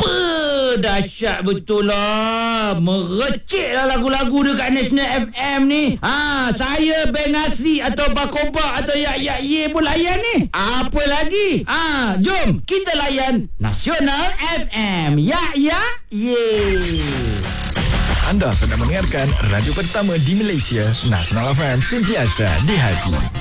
Apa? Dahsyat betul lah. Merecik lah lagu-lagu dekat National FM ni. Saya Beng Asri atau Bakoba atau Yak Ye pun layan ni. Apa lagi? Jom kita layan Nasional FM. Yak Ye. Anda sedang mendengarkan radio pertama di Malaysia, Nasional FM, sentiasa di hati.